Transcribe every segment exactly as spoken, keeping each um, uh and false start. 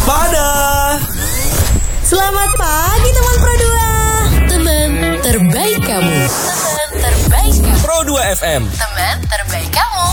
Waspada. Selamat pagi teman Pro dua. Teman terbaik kamu. Teman terbaik kamu. Pro dua F M. Teman terbaik kamu.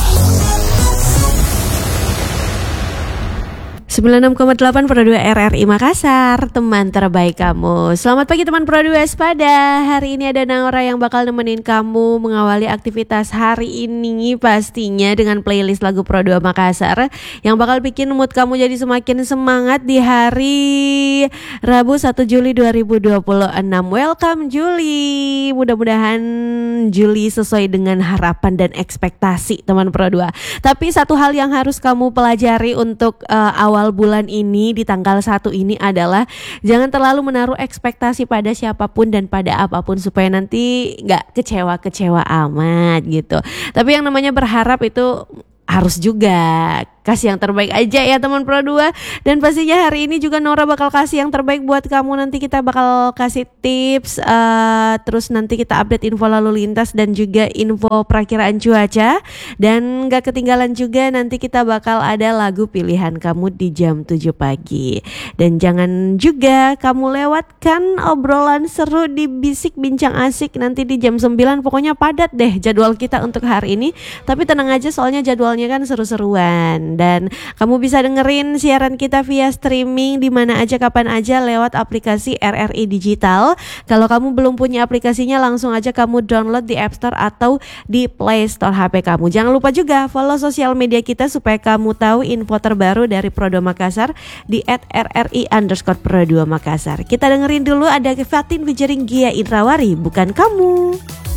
sembilan puluh enam koma delapan Pro dua R R I Makassar, teman terbaik kamu. Selamat pagi teman Pro dua Waspada. Hari ini ada Naura yang bakal nemenin kamu mengawali aktivitas hari ini pastinya dengan playlist lagu Pro dua Makassar yang bakal bikin mood kamu jadi semakin semangat di hari Rabu satu Juli dua ribu dua puluh enam. Welcome Juli. Mudah-mudahan Juli sesuai dengan harapan dan ekspektasi teman Pro dua. Tapi satu hal yang harus kamu pelajari untuk uh, awal bulan ini di tanggal satu ini adalah jangan terlalu menaruh ekspektasi pada siapapun dan pada apapun supaya nanti gak kecewa-kecewa amat gitu. Tapi yang namanya berharap itu harus juga kasih yang terbaik aja ya teman Pro dua. Dan pastinya hari ini juga Nora bakal kasih yang terbaik buat kamu. Nanti kita bakal kasih tips uh, terus nanti kita update info lalu lintas dan juga info perakiraan cuaca. Dan gak ketinggalan juga nanti kita bakal ada lagu pilihan kamu di jam tujuh pagi. Dan jangan juga kamu lewatkan obrolan seru di Bisik Bincang Asik nanti di jam sembilan. Pokoknya padat deh jadwal kita untuk hari ini. Tapi tenang aja soalnya jadwalnya kan seru-seruan. Dan kamu bisa dengerin siaran kita via streaming di mana aja kapan aja lewat aplikasi R R I Digital. Kalau kamu belum punya aplikasinya langsung aja kamu download di App Store atau di Play Store H P kamu. Jangan lupa juga follow sosial media kita supaya kamu tahu info terbaru dari Pro dua Makassar di at R R I underscore Pro dua Makassar. Kita dengerin dulu ada Fatin featuring Gia Indrawari, Bukan Kamu.